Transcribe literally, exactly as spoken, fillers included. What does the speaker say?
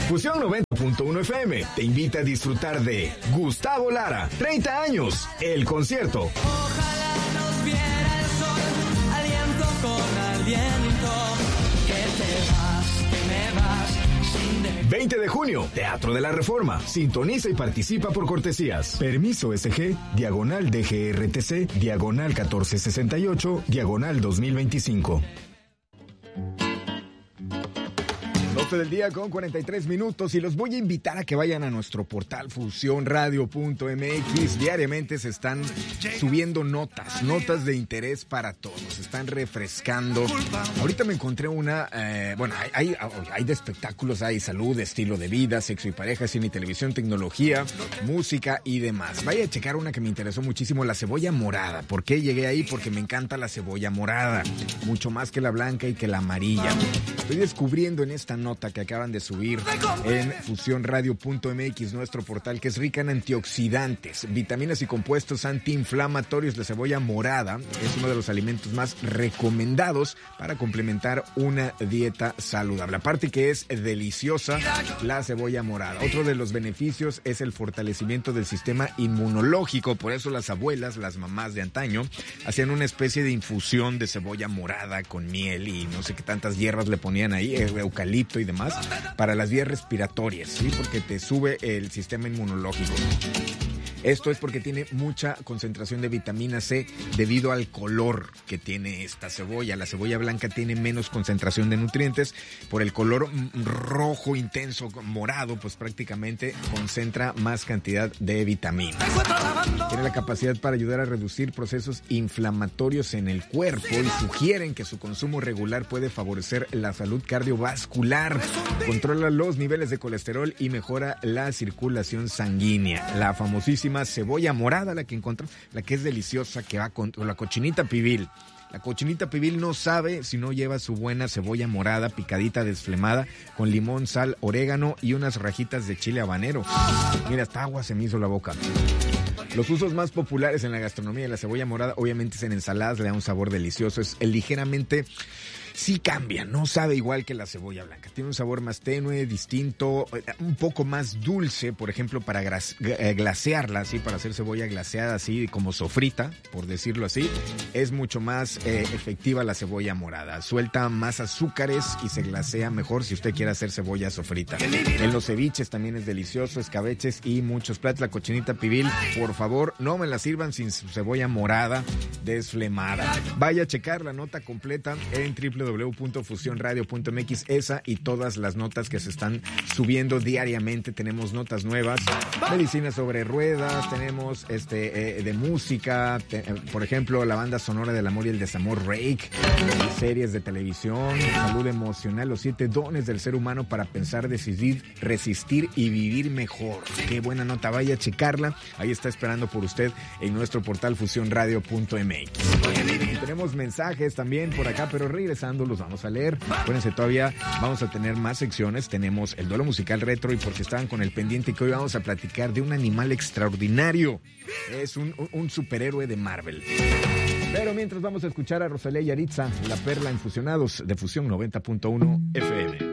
Fusión noventa punto uno F M te invita a disfrutar de Gustavo Lara, treinta años, el concierto. Ojalá nos viera el sol, aliento con aliento, que te vas, que me vas, sin de... veinte de junio, Teatro de la Reforma. Sintoniza y participa por cortesías. Permiso S G, diagonal D G R T C, diagonal catorce sesenta y ocho, diagonal dos mil veinticinco. doce del día con cuarenta y tres minutos y los voy a invitar a que vayan a nuestro portal fusión radio punto m x. Diariamente se están subiendo notas, notas de interés para todos, se están refrescando. Ahorita me encontré una, eh, bueno, hay, hay, hay de espectáculos, hay salud, estilo de vida, sexo y pareja, cine y televisión, tecnología, música y demás. Vaya a checar una que me interesó muchísimo, la cebolla morada. ¿Por qué llegué ahí? Porque me encanta la cebolla morada, mucho más que la blanca y que la amarilla. Estoy descubriendo en esta nota que acaban de subir en fusión radio punto m x, nuestro portal, que es rica en antioxidantes, vitaminas y compuestos antiinflamatorios. La cebolla morada es uno de los alimentos más recomendados para complementar una dieta saludable. Aparte que es deliciosa la cebolla morada. Otro de los beneficios es el fortalecimiento del sistema inmunológico. Por eso las abuelas, las mamás de antaño, hacían una especie de infusión de cebolla morada con miel y no sé qué tantas hierbas le ponían ahí, eucalipto y demás, para las vías respiratorias, ¿sí? Porque te sube el sistema inmunológico. Esto es porque tiene mucha concentración de vitamina C debido al color que tiene esta cebolla. La cebolla blanca tiene menos concentración de nutrientes. Por el color rojo intenso, morado, pues prácticamente concentra más cantidad de vitamina. Tiene la capacidad para ayudar a reducir procesos inflamatorios en el cuerpo y sugieren que su consumo regular puede favorecer la salud cardiovascular, controla los niveles de colesterol y mejora la circulación sanguínea. La famosísima cebolla morada, la que encontró, la que es deliciosa, que va con, con la cochinita pibil. La cochinita pibil no sabe si no lleva su buena cebolla morada picadita, desflemada, con limón, sal, orégano y unas rajitas de chile habanero. Mira, hasta agua se me hizo la boca. Los usos más populares en la gastronomía de la cebolla morada, obviamente, es en ensaladas, le da un sabor delicioso, es ligeramente... Sí cambia, no sabe igual que la cebolla blanca. Tiene un sabor más tenue, distinto, un poco más dulce, por ejemplo, para glasearla, así, para hacer cebolla glaseada, así como sofrita, por decirlo así. Es mucho más eh, efectiva la cebolla morada. Suelta más azúcares y se glasea mejor si usted quiere hacer cebolla sofrita. En los ceviches también es delicioso, escabeches y muchos platos. La cochinita pibil, por favor, no me la sirvan sin su cebolla morada desflemada. Vaya a checar la nota completa en doble u doble u doble u punto fusión radio punto m x, esa y todas las notas que se están subiendo diariamente. Tenemos notas nuevas, medicina sobre ruedas, tenemos este eh, de música, te, eh, por ejemplo, la banda sonora del amor y el desamor, Rake, series de televisión, salud emocional, los siete dones del ser humano para pensar, decidir, resistir y vivir mejor. Qué buena nota, vaya a checarla, ahí está esperando por usted en nuestro portal fusión radio punto m x. Y tenemos mensajes también por acá, pero regresando los vamos a leer. Acuérdense, todavía vamos a tener más secciones. Tenemos el duelo musical retro y porque estaban con el pendiente, que hoy vamos a platicar de un animal extraordinario. Es un, un superhéroe de Marvel. Pero mientras vamos a escuchar a Rosalía y Yaritza, La Perla en Fusionados de Fusión noventa punto uno F M.